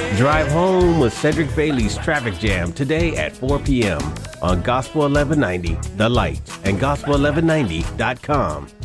Drive home with Cedric Bailey's Traffic Jam today at 4 p.m. on Gospel 1190, The Light, and Gospel1190.com.